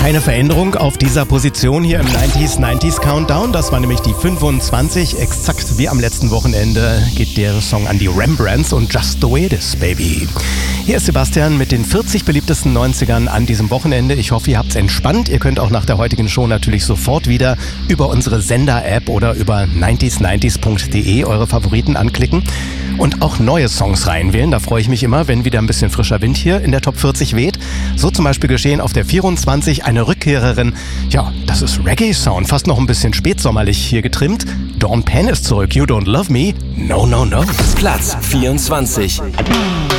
Keine Veränderung auf dieser Position hier im 90s Countdown. Das war nämlich die 25. Exakt wie am letzten Wochenende geht der Song an die Rembrandts und Just the Way It Is, Baby. Hier ist Sebastian mit den 40 beliebtesten 90ern an diesem Wochenende. Ich hoffe, ihr habt's entspannt. Ihr könnt auch nach der heutigen Show natürlich sofort wieder über unsere Sender-App oder über 90s90s.de eure Favoriten anklicken und auch neue Songs reinwählen. Da freue ich mich immer, wenn wieder ein bisschen frischer Wind hier in der Top 40 weht. So zum Beispiel geschehen auf der 24 eine Rückkehrerin. Ja, das ist Reggae-Sound, fast noch ein bisschen spätsommerlich hier getrimmt. Dawn Penn ist zurück. You Don't Love Me? No, no, no. Platz 24.